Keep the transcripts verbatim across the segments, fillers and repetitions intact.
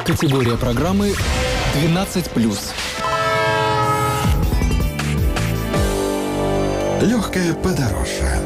Категория программы двенадцать плюс. Легкое подорожье.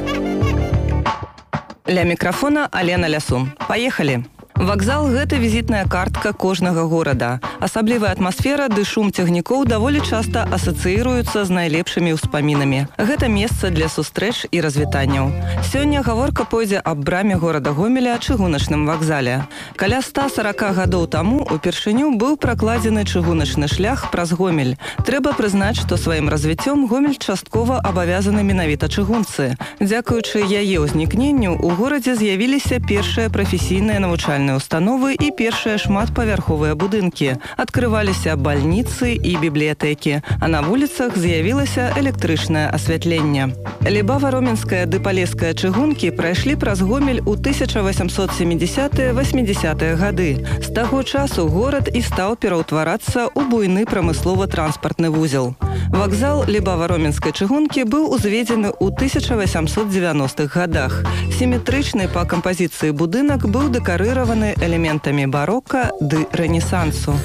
Ля микрофона Алена Лясун. Поехали! Вакзал – гэта візітная картка кожнага горада. Асаблівая атмасфера ды шум цягнікоў даволі часта асацыіруюцца з найлепшымі ўспамінамі. Гэта месца для сустрэч і развітанняў. Сёння гаворка пойдзе аб браме горада Гомеля чыгуначным вакзале. Каля ста сорока гадоў таму упершыню быў пракладзены чыгуначны шлях праз Гомель. Трэба прызнаць, што сваім развіццём Гомель часткова абавязаны менавіта чыгунцы. Дзякуючы яе ўзнікненню у горадзе з'явіліся першыя прафесійныя навучальныя установы і першыя шматпавярховыя будынкі. Адкрываліся бальніцы і бібліятэкі, а на вуліцах з'явілася электрычнае асвятленне. Лібава-роменская ды палеская чыгункі прайшлі праз Гомель у тысяча васямсот сямідзясятыя - васьмідзясятыя гады. З таго часу горад і стаў пераўтварацца ў буйны прамыслова-транспартны вузел. Вакзал Лібава-роменскай чыгункі быў узведзены ў тысяча васямсот дзевяностых гадах. Сіметрычны па кампазіцыі будынак быў дэкарыраваны элементами барокко ды ренессансу.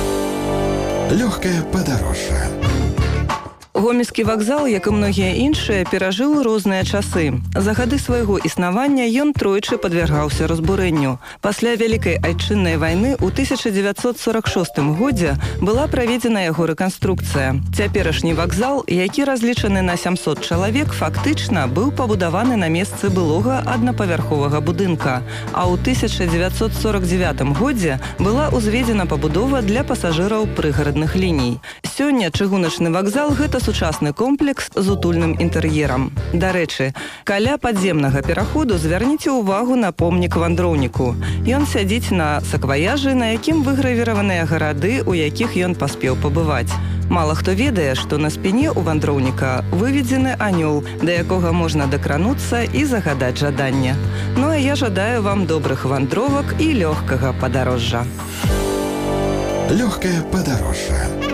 Легкое подорожье. Гомельскі вакзал, як і многія іншыя, перажыў розныя часы. За гады свайго існавання ён тройчы падвяргаўся разбурэнню. Пасля Вялікай айчыннай вайны ў тысяча дзевяцьсот сорок шостым годзе была праведзена яго рэканструкцыя. Цяперашні вакзал, які разлічаны на сямсот чалавек, фактычна быў пабудаваны на месцы былога аднапавярховага будынка. А ў тысяча дзевяцьсот сорок дзевятым годзе была ўзведзена пабудова для пасажыраў прыгарадных ліній. Сёння чыгуначны вакзал – гэта сучасны комплекс з утульным інтэр'ерам. Дарэчы, каля падземнага пераходу звярніце ўвагу на помнік вандроўніку. Ён сядзіць на сакваяжы, на якім выгравіраваныя гарады, у якіх ён паспеў пабываць. Мала хто ведае, што на спіне ў вандроўніка выведзены анёл, да якога можна дакрануцца і загадаць жаданне. Ну а я жадаю вам добрых вандровак і лёгкага падарожжа. Легкое подорожье.